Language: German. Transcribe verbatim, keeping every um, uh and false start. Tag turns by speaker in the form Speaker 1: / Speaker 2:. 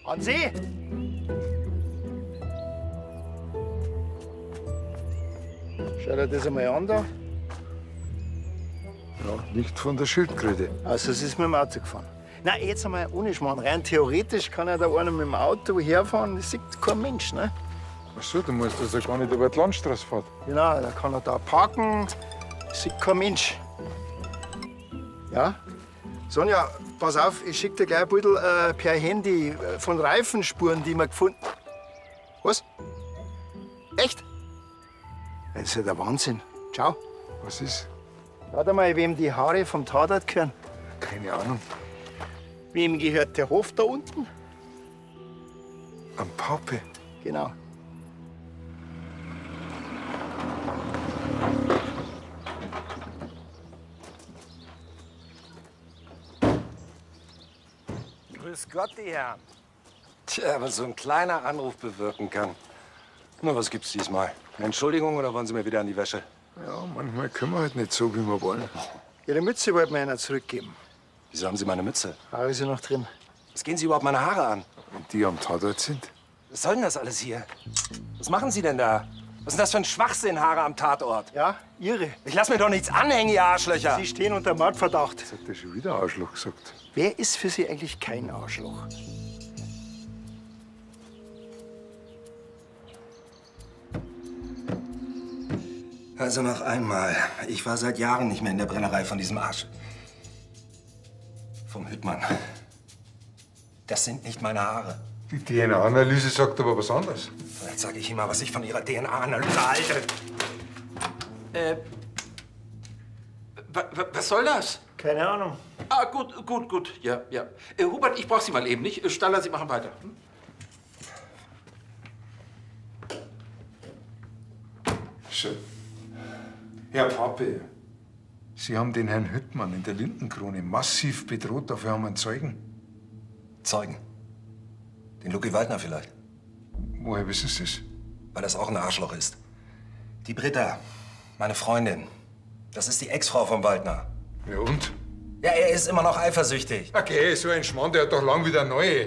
Speaker 1: Hansi! Schau dir das einmal an da.
Speaker 2: Ja, nicht von der Schildkröte.
Speaker 1: Also, es ist mit dem Auto gefahren. Na, jetzt einmal ohne Schmarrn. Rein theoretisch kann ja da einer mit dem Auto herfahren, das sieht kein Mensch, ne?
Speaker 2: Ach so, du musst also gar nicht über die Landstraße fahren.
Speaker 1: Genau, da kann er da parken, das sieht kein Mensch. Ja? Sonja, pass auf, ich schick dir gleich ein Beutel äh, per Handy äh, von Reifenspuren, die wir gefunden. Was? Echt? Das ist ja der Wahnsinn. Ciao.
Speaker 2: Was ist?
Speaker 1: Warte mal, wem die Haare vom Tatort gehören.
Speaker 2: Keine Ahnung.
Speaker 1: Wem gehört der Hof da unten?
Speaker 2: Am Paupe.
Speaker 1: Genau.
Speaker 3: Grüß Gott, die Herren. Tja, was so ein kleiner Anruf bewirken kann. Na, was gibt's diesmal? Eine Entschuldigung oder wollen Sie mir wieder an die Wäsche?
Speaker 2: Ja, manchmal können wir halt nicht so, wie wir wollen.
Speaker 1: Ihre Mütze wollte mir einer zurückgeben.
Speaker 3: Wieso haben Sie meine Mütze?
Speaker 1: Haare sind noch drin.
Speaker 3: Was gehen Sie überhaupt meine Haare an?
Speaker 2: Wenn die am Tatort sind.
Speaker 3: Was soll denn das alles hier? Was machen Sie denn da? Was ist denn das für ein Schwachsinn, Haare am Tatort?
Speaker 1: Ja, Ihre.
Speaker 3: Ich lass mir doch nichts anhängen, ihr Arschlöcher.
Speaker 1: Sie stehen unter Mordverdacht.
Speaker 2: Jetzt hat er schon wieder Arschloch gesagt.
Speaker 1: Wer ist für Sie eigentlich kein Arschloch?
Speaker 3: Also noch einmal. Ich war seit Jahren nicht mehr in der Brennerei von diesem Arsch. Vom Hüttmann. Das sind nicht meine Haare.
Speaker 2: Die D N A-Analyse sagt aber was anderes.
Speaker 3: Jetzt sage ich Ihnen mal, was ich von Ihrer D N A-Analyse halte.
Speaker 4: Äh, was soll das?
Speaker 1: Keine Ahnung.
Speaker 4: Ah, gut, gut, gut. Ja, ja. Äh, Hubert, ich brauch Sie mal eben nicht. Staller, Sie machen weiter. Hm?
Speaker 2: So. Herr Pape, Sie haben den Herrn Hüttmann in der Lindenkrone massiv bedroht. Dafür haben wir einen Zeugen.
Speaker 3: Zeugen. Den Lucky Waldner vielleicht.
Speaker 2: Woher wissen Sie das?
Speaker 3: Weil das auch ein Arschloch ist. Die Britta, meine Freundin, das ist die Ex-Frau von Waldner.
Speaker 2: Ja und?
Speaker 3: Ja, er ist immer noch eifersüchtig.
Speaker 2: Okay, so ein Schmarrn, der hat doch lang wieder neue.